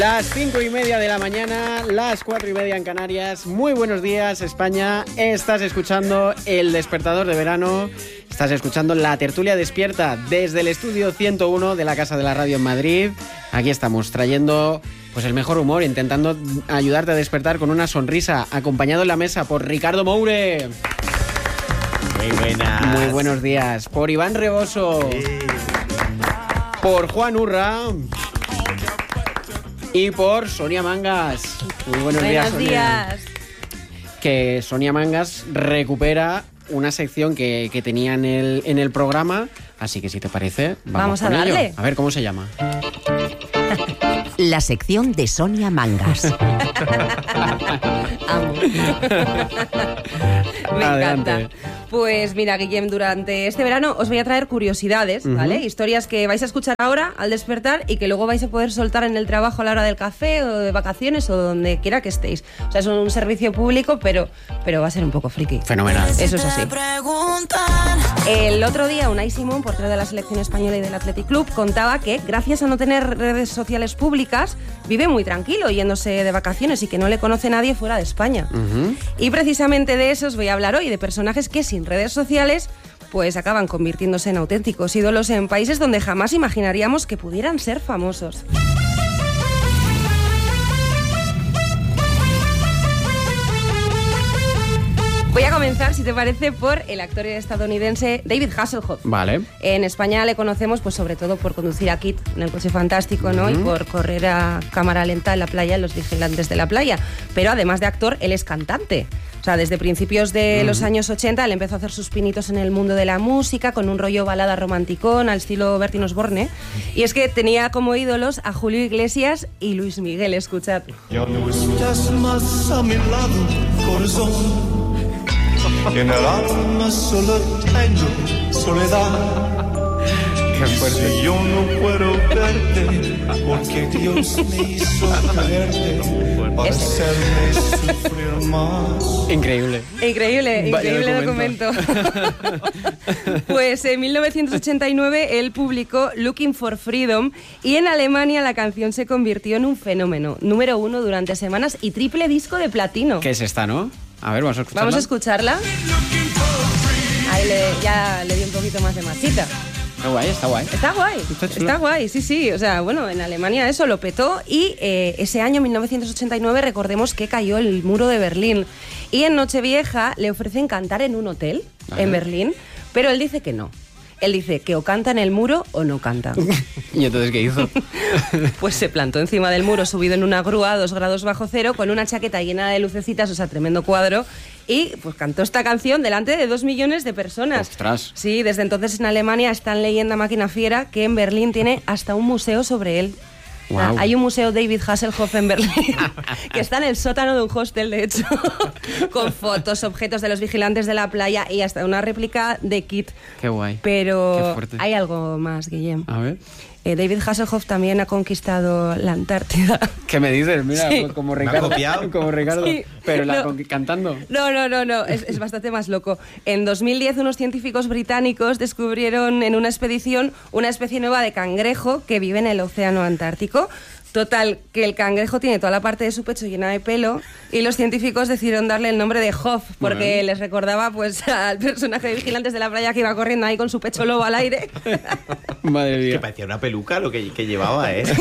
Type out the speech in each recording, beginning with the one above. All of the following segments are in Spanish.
Las 5:30 de la mañana, las 4:30 en Canarias. Muy buenos días, España. Estás escuchando El Despertador de Verano. Estás escuchando La Tertulia Despierta desde el estudio 101 de la Casa de la Radio en Madrid. Aquí estamos trayendo pues el mejor humor, intentando ayudarte a despertar con una sonrisa, acompañado en la mesa por Ricardo Moure. Muy buenas. Muy buenos días. Por Iván Reboso. Sí. Por Juan Urra. Y por Sonia Mangas. Muy buenos días, Sonia. Días. Que Sonia Mangas recupera una sección que tenía en el programa. Así que si te parece, vamos a con darle. ello. A ver, ¿cómo se llama? La sección de Sonia Mangas. Amo. Me Adelante. encanta. Pues mira, Guillem, durante este verano os voy a traer curiosidades, ¿vale? Historias que vais a escuchar ahora al despertar y que luego vais a poder soltar en el trabajo a la hora del café o de vacaciones o donde quiera que estéis. O sea, es un servicio público, pero va a ser un poco friki. Fenomenal. Eso es así. El otro día, Unai Simón, portero de la selección española y del Athletic Club, contaba que gracias a no tener redes sociales públicas, vive muy tranquilo yéndose de vacaciones y que no le conoce nadie fuera de España. Y precisamente de eso os voy a hablar hoy, de personajes que sin redes sociales pues acaban convirtiéndose en auténticos ídolos en países donde jamás imaginaríamos que pudieran ser famosos. Voy a comenzar, si te parece, por el actor estadounidense David Hasselhoff. Vale. En España le conocemos pues sobre todo por conducir a Kit en el coche fantástico, ¿no? Y por correr a cámara lenta en la playa en Los Vigilantes de la Playa. Pero además de actor, él es cantante. O sea, desde principios de los años 80 él empezó a hacer sus pinitos en el mundo de la música con un rollo balada romanticón al estilo Bertín Osborne. Y es que tenía como ídolos a Julio Iglesias y Luis Miguel, escuchad. Ya no estás más a mi lado, corazón. En el alma solo tengo soledad. Qué fuerte. Si yo no puedo verte, porque Dios me hizo quererte para hacerme sufrir más. Increíble. Increíble Vaya documento. Pues en 1989 él publicó Looking for Freedom y en Alemania la canción se convirtió en un fenómeno. Número 1 durante semanas y triple disco de platino. ¿Qué es esta, no? A ver, vamos a escucharla. Vamos a escucharla. Ahí ya le di un poquito más de masita. Está guay, está guay. Está guay, Está chulo. está guay, sí. O sea, bueno, en Alemania eso lo petó y ese año, 1989, recordemos que cayó el muro de Berlín. Y en Nochevieja le ofrecen cantar en un hotel en Berlín, pero él dice que no. Él dice que o canta en el muro o no canta. ¿Y entonces qué hizo? Pues se plantó encima del muro, subido en una grúa a 2 grados bajo cero, con una chaqueta llena de lucecitas, o sea, tremendo cuadro, y pues cantó esta canción delante de 2 millones de personas. ¡Ostras! Sí, desde entonces en Alemania está en leyenda máquina fiera que en Berlín tiene hasta un museo sobre él. Wow. Hay un museo David Hasselhoff en Berlín que está en el sótano de un hostel, de hecho, con fotos, objetos de Los Vigilantes de la Playa y hasta una réplica de Kit. Qué guay. Qué Pero fuerte. hay algo más, Guillem. A ver. David Hasselhoff también ha conquistado la Antártida. ¿Qué me dices? Mira, Sí. como ¿Me ha Ricardo. copiado? Como Ricardo. Sí. Pero No. cantando. No, es bastante más loco. En 2010 unos científicos británicos descubrieron en una expedición una especie nueva de cangrejo que vive en el océano Antártico. Total, que el cangrejo tiene toda la parte de su pecho llena de pelo y los científicos decidieron darle el nombre de Hoff porque Bueno. les recordaba pues al personaje de Vigilantes de la Playa que iba corriendo ahí con su pecho lobo al aire. Madre Que mía. parecía una peluca lo que llevaba, ¿eh?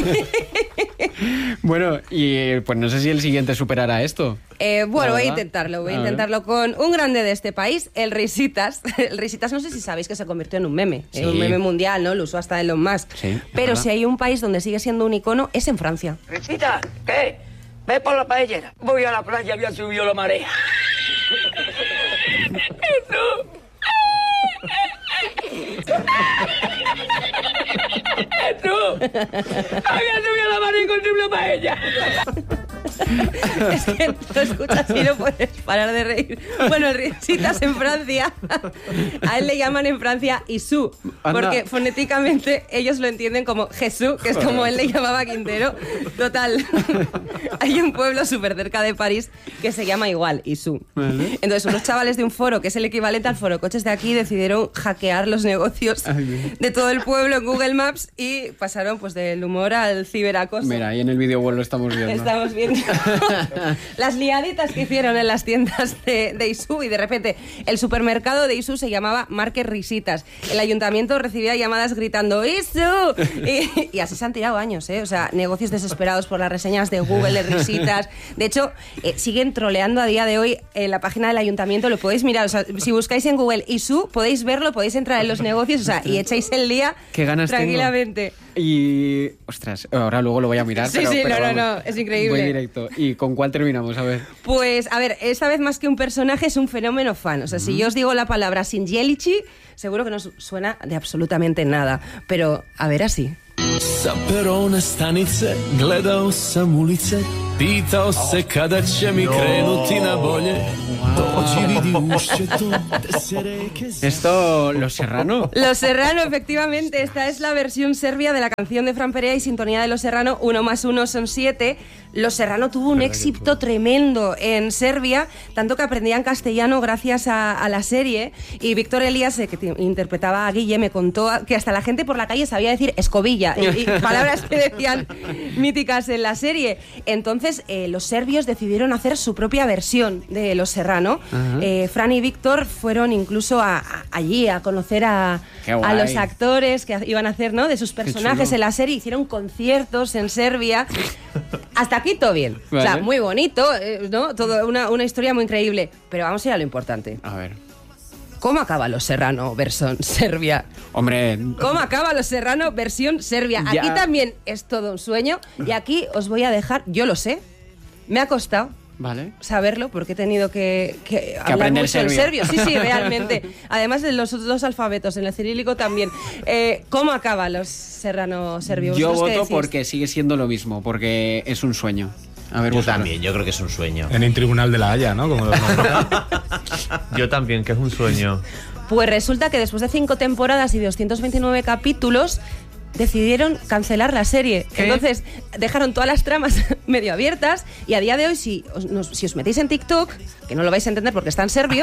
Bueno, y pues no sé si el siguiente superará esto. Bueno, La voy a verdad. intentarlo. Voy a A ver. intentarlo con un grande de este país, el Risitas. El Risitas, no sé si sabéis que se convirtió en un meme. Sí. Un meme mundial, ¿no? Lo usó hasta Elon Musk. Sí, es Pero verdad. si hay un país donde sigue siendo un icono, es en Francia. Risita, ¿qué? Ve por la paellera. Voy a la playa, había subido la marea. Jesús. Había subido la marea con triple paella. Es que lo escuchas y no puedes parar de reír. Bueno, risitas en Francia, a él le llaman en Francia Isú, porque fonéticamente ellos lo entienden como Jesús, que es como él le llamaba a Quintero. Total, hay un pueblo súper cerca de París que se llama igual, Isú. Vale. Entonces unos chavales de un foro, que es el equivalente al foro coches de aquí, decidieron hackear los negocios de todo el pueblo en Google Maps y pasaron pues del humor al ciberacoso. Mira, ahí en el vídeo lo estamos viendo. Estamos viendo las liaditas que hicieron en las tiendas de Isú, y de repente el supermercado de Isú se llamaba Market Risitas. El ayuntamiento recibía llamadas gritando ¡Isú! Y así se han tirado años, ¿eh? O sea, negocios desesperados por las reseñas de Google de risitas. De hecho, siguen troleando a día de hoy en la página del ayuntamiento, lo podéis mirar. O sea, si buscáis en Google Isú, podéis verlo, podéis entrar en los negocios, o sea, y echáis el día tranquilamente. Y, ostras, ahora luego lo voy a mirar. Sí, pero no, es increíble. Muy directo. ¿Y con cuál terminamos? A ver. Pues, a ver, esta vez más que un personaje es un fenómeno fan. O sea, si yo os digo la palabra Singielici, seguro que no suena de absolutamente nada. Pero, a ver, así. Sapero one stanice, gledao sam ulice, pitao se kada će mi krenuti na bolje. Esto, Los Serrano. Los Serrano, efectivamente. Esta es la versión serbia de la canción de Fran Perea y sintonía de Los Serrano, 1 más 1 son 7. Los Serrano tuvo un éxito tremendo en Serbia, tanto que aprendían castellano gracias a la serie. Y Víctor Elías, que interpretaba a Guille, me contó que hasta la gente por la calle sabía decir escobilla y palabras que decían míticas en la serie. Entonces, los serbios decidieron hacer su propia versión de Los Serrano. Fran y Víctor fueron incluso allí a conocer a los actores que iban a hacer, ¿no?, de sus personajes en la serie. Hicieron conciertos en Serbia. Hasta aquí todo bien. Vale. O sea, muy bonito, ¿no? Todo una historia muy increíble. Pero vamos a ir a lo importante. A ver. ¿Cómo acaba Los Serrano versión Serbia? Hombre... ¿Cómo acaba Los Serrano versión Serbia? Ya. Aquí también es todo un sueño. Y aquí os voy a dejar... Yo lo sé. Me ha costado saberlo porque he tenido que hablar aprender mucho en serbio. serbio. Sí, realmente. Además de los dos alfabetos, en el cirílico también. ¿Cómo acaba Los Serrano serbio? Yo voto porque sigue siendo lo mismo, porque es un sueño. A ver, yo también, yo creo que es un sueño. En el Tribunal de la Haya, ¿no? Como Yo también, que es un sueño. Pues resulta que después de 5 temporadas y 229 capítulos decidieron cancelar la serie. ¿Qué? Entonces dejaron todas las tramas medio abiertas y a día de hoy si os metéis en TikTok, que no lo vais a entender porque está en serbio,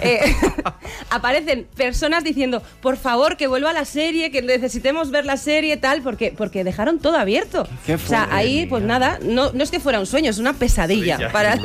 aparecen personas diciendo por favor que vuelva la serie, que necesitemos ver la serie, tal, porque dejaron todo abierto. Qué fuerte, o sea, ahí pues nada, no es que fuera un sueño, es una pesadilla para...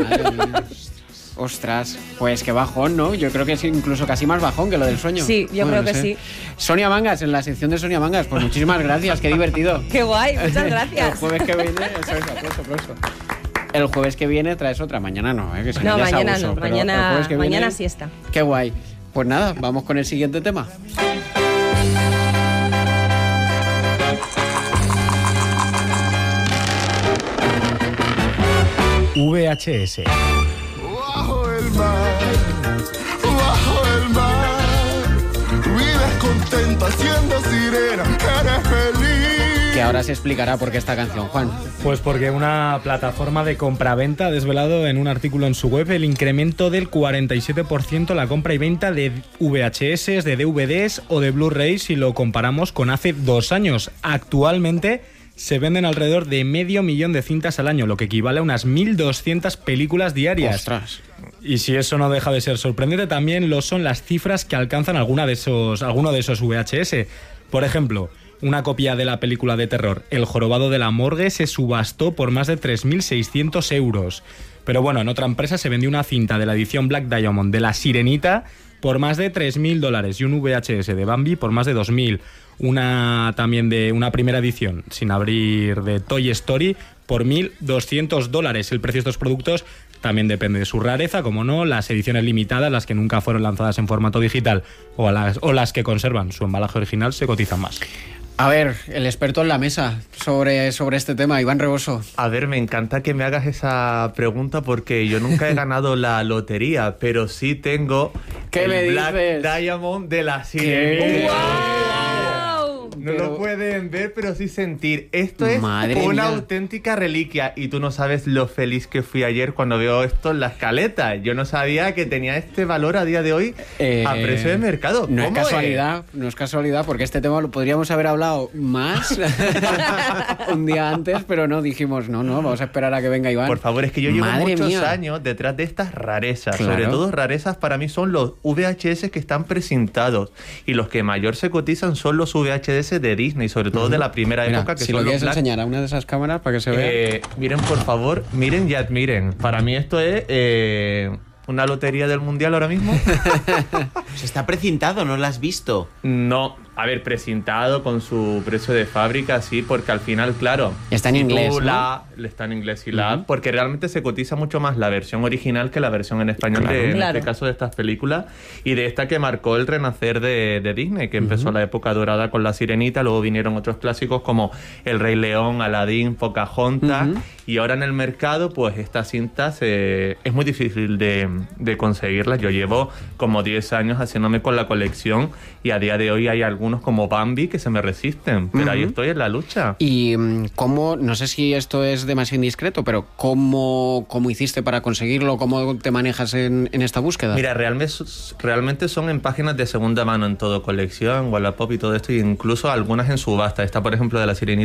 Ostras, pues qué bajón, ¿no? Yo creo que es incluso casi más bajón que lo del sueño. Sí, yo creo que sí. Sonia Mangas, en la sección de Sonia Mangas, pues muchísimas gracias, qué divertido. Qué guay, muchas gracias. El jueves que viene, eso es, aplauso. El jueves que viene traes otra, mañana no, que no, mañana no, mañana siesta. Qué guay. Pues nada, vamos con el siguiente tema. VHS. Bajo el mar, vives contenta siendo sirena, eres feliz. Que ahora se explicará por qué esta canción, Juan. Pues porque una plataforma de compraventa ha desvelado en un artículo en su web el incremento del 47% en la compra y venta de VHS, de DVDs o de Blu-rays si lo comparamos con hace 2 años. Actualmente se venden alrededor de 500.000 de cintas al año, lo que equivale a unas 1.200 películas diarias. ¡Ostras! Y si eso no deja de ser sorprendente, también lo son las cifras que alcanzan alguno de esos VHS. Por ejemplo, una copia de la película de terror El jorobado de la morgue se subastó por más de 3.600 euros. Pero bueno, en otra empresa se vendió una cinta de la edición Black Diamond de La Sirenita por más de $3.000 y un VHS de Bambi por más de 2.000. Una también de una primera edición sin abrir de Toy Story por $1.200. El precio de estos productos también depende de su rareza, como no, las ediciones limitadas, las que nunca fueron lanzadas en formato digital o las que conservan su embalaje original se cotizan más. A ver, el experto en la mesa sobre este tema, Iván Reboso. A ver, me encanta que me hagas esa pregunta porque yo nunca he ganado la lotería, pero sí tengo ¿Qué el me Black dices? Diamond de La Sirenita. ¡Wow! No lo pueden ver, pero sí sentir. Esto es Madre una mía. auténtica reliquia. Y tú no sabes lo feliz que fui ayer cuando veo esto en la escaleta. Yo no sabía que tenía este valor a día de hoy a precio de mercado. No es ¿Cómo casualidad, no es casualidad, porque este tema lo podríamos haber hablado más un día antes, pero no, dijimos, no, vamos a esperar a que venga Iván. Por favor, es que yo llevo Madre muchos mía. años detrás de estas rarezas. Claro. Sobre todo rarezas para mí son los VHS que están precintados. Y los que mayor se cotizan son los VHS de Disney, sobre todo de la primera Mira, época, que si son lo los quieres black. enseñar a una de esas cámaras para que se vea. Miren, por favor, miren y admiren. Para mí esto es una lotería del mundial ahora mismo. Se está precintado, ¿no lo has visto? No, a ver, precintado con su precio de fábrica, sí, porque al final, claro... Está en si inglés, tú ¿no? está en inglés y la porque realmente se cotiza mucho más la versión original que la versión en español en Claro. este caso de estas películas y de esta que marcó el renacer de Disney, que empezó la época dorada con La Sirenita, luego vinieron otros clásicos como El Rey León, Aladín, Pocahontas y ahora en el mercado, pues estas cintas es muy difícil de conseguirlas. Yo llevo como 10 años haciéndome con la colección y a día de hoy hay algunos como Bambi que se me resisten, pero ahí estoy en la lucha. Y cómo, no sé si esto es demasiado indiscreto, pero ¿cómo hiciste para conseguirlo? ¿Cómo te manejas en esta búsqueda? Mira, realmente son en páginas de segunda mano en todo, colección, Wallapop y todo esto, e incluso algunas en subasta. Esta, por ejemplo, de La Sirenita,